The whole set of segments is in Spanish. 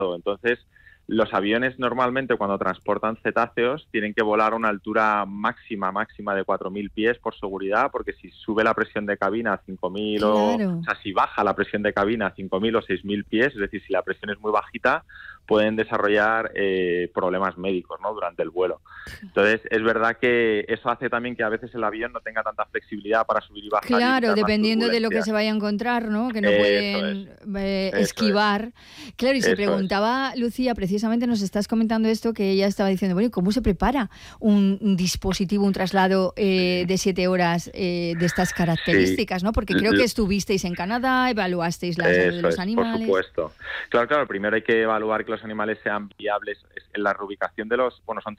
Entonces, los aviones normalmente cuando transportan cetáceos tienen que volar a una altura máxima de 4.000 pies por seguridad, porque si sube la presión de cabina a 5.000 o sea, si baja la presión de cabina a 5.000 o 6.000 pies, es decir, si la presión es muy bajita, pueden desarrollar problemas médicos, ¿no?, durante el vuelo. Entonces, es verdad que eso hace también que a veces el avión no tenga tanta flexibilidad para subir y bajar. Claro, dependiendo de lo que se vaya a encontrar, ¿no?, que no pueden esquivar. Claro, y se preguntaba, Lucía, precisamente nos estás comentando esto, que ella estaba diciendo, bueno, ¿cómo se prepara un dispositivo, un traslado de 7 horas de estas características, ¿no? Porque creo que estuvisteis en Canadá, evaluasteis los animales. Por supuesto. Claro, primero hay que evaluar que los animales sean viables. En la reubicación de los, son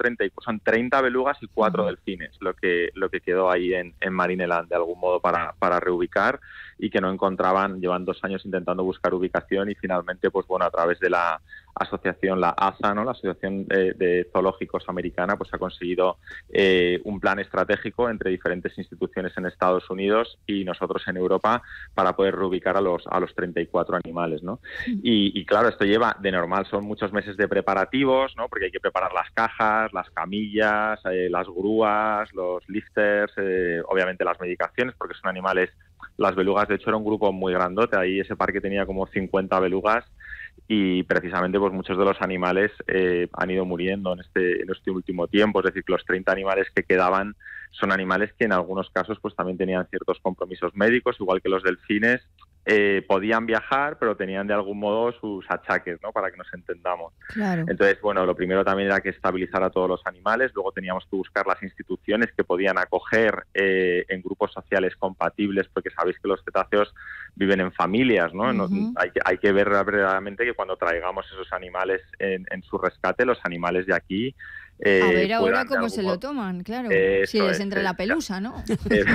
30 belugas y 4 delfines, lo que quedó ahí en Marineland de algún modo para reubicar, y que no encontraban, llevan 2 años intentando buscar ubicación, y finalmente, pues bueno, a través de la asociación, la ASA, ¿no?, la Asociación de Zoológicos Americana, pues ha conseguido un plan estratégico entre diferentes instituciones en Estados Unidos y nosotros en Europa para poder reubicar a los 34 animales, ¿no? Y claro, esto lleva, de normal, son muchos meses de preparativos, ¿no?, porque hay que preparar las cajas, las camillas, las grúas, los lifters, obviamente las medicaciones, porque son animales. Las belugas, de hecho, era un grupo muy grandote. Ahí ese parque tenía como 50 belugas, y precisamente pues muchos de los animales han ido muriendo en este último tiempo. Es decir, que los 30 animales que quedaban son animales que en algunos casos pues también tenían ciertos compromisos médicos, igual que los delfines. Podían viajar, pero tenían de algún modo sus achaques, ¿no?, para que nos entendamos. Claro. Entonces, bueno, lo primero también era que estabilizar a todos los animales. Luego teníamos que buscar las instituciones que podían acoger en grupos sociales compatibles, porque sabéis que los cetáceos viven en familias, ¿no? Hay que ver verdaderamente que cuando traigamos esos animales en su rescate, los animales de aquí a ver ahora cómo se lo toman, claro. Si les entra la pelusa, ¿no?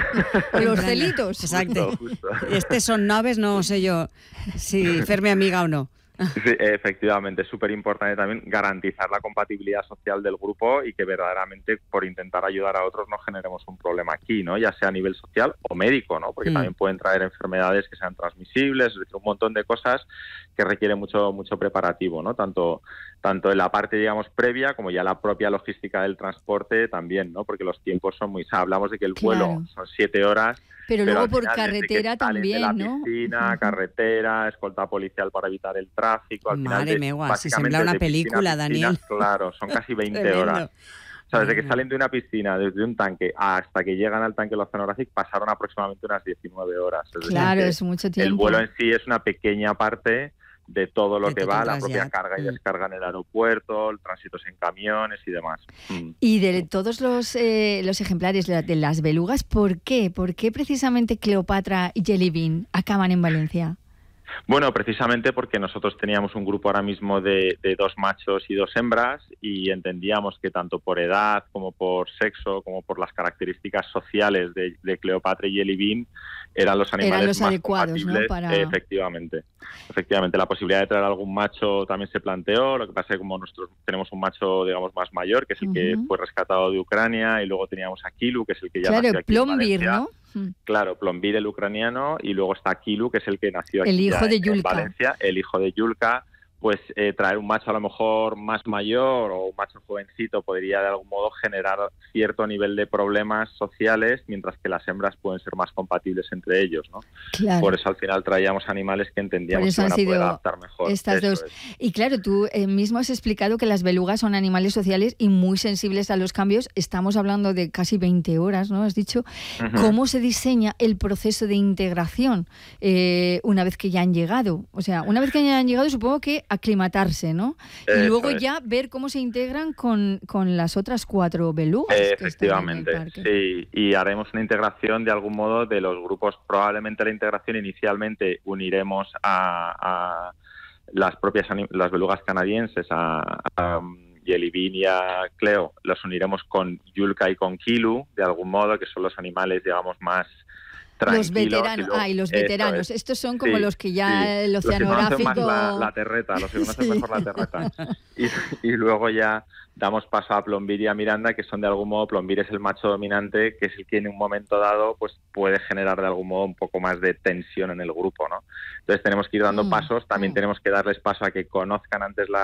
O los celitos. Exacto. Justo. Son naves, no sé yo si ferme amiga o no. Sí, efectivamente, es súper importante también garantizar la compatibilidad social del grupo, y que verdaderamente por intentar ayudar a otros no generemos un problema aquí, ¿no?, ya sea a nivel social o médico, ¿no?, porque también pueden traer enfermedades que sean transmisibles, es decir, un montón de cosas que requieren mucho preparativo, ¿no?, tanto en la parte, digamos, previa, como ya la propia logística del transporte también, ¿no?, porque los tiempos son hablamos de que el vuelo son 7 horas, pero luego por carretera también, de la piscina, carretera, escolta policial para evitar el tráfico. Al Madre final, si sembla una película, Daniel. Claro, son casi 20 horas. O sea, desde que salen de una piscina, desde un tanque, hasta que llegan al tanque del Oceanographic, pasaron aproximadamente unas 19 horas. Claro, es mucho tiempo. El vuelo en sí es una pequeña parte de todo lo que va, la propia carga y descarga en el aeropuerto, el tránsito en camiones y demás. Y de todos los ejemplares de las belugas, ¿por qué? ¿Por qué precisamente Cleopatra y Jelly Bean acaban en Valencia? Bueno, precisamente porque nosotros teníamos un grupo ahora mismo de 2 machos y 2 hembras, y entendíamos que tanto por edad como por sexo, como por las características sociales de Cleopatra y Jelly Bean, eran los animales más adecuados, compatibles, ¿no? Efectivamente. La posibilidad de traer algún macho también se planteó. Lo que pasa es que como nosotros tenemos un macho, digamos, más mayor, que es el que fue rescatado de Ucrania, y luego teníamos a Kilu, que es el que ya nació aquí en Valencia. ¿No? Claro, Plombir, el ucraniano, y luego está Kilu, que es el que nació aquí en Valencia, el hijo de Yulka. Pues traer un macho a lo mejor más mayor o un macho jovencito podría de algún modo generar cierto nivel de problemas sociales, mientras que las hembras pueden ser más compatibles entre ellos, ¿no? Claro. Por eso al final traíamos animales que entendíamos que iban a poder adaptar mejor. Estas dos. Y claro, tú mismo has explicado que las belugas son animales sociales y muy sensibles a los cambios. Estamos hablando de casi 20 horas, ¿no? Has dicho. ¿Cómo se diseña el proceso de integración una vez que ya han llegado? O sea, una vez que ya han llegado, supongo que aclimatarse, ¿no? Y luego ya ver cómo se integran con las otras 4 belugas. Efectivamente, que están en el parque. Sí. Y haremos una integración de algún modo de los grupos. Probablemente la integración inicialmente uniremos a las belugas canadienses, a Jelly Bean y a Cleo, los uniremos con Yulka y con Kilu, de algún modo, que son los animales, digamos, más tranquilos. Los veteranos, los veteranos. Estos son como los que ya el oceanográfico... Los que conocen más la terreta, los que conocen mejor la terreta. Y luego ya damos paso a Plombir y a Miranda, que son de algún modo, Plombir es el macho dominante, que es el que en un momento dado pues puede generar de algún modo un poco más de tensión en el grupo, ¿no? Entonces tenemos que ir dando pasos, también tenemos que darles paso a que conozcan antes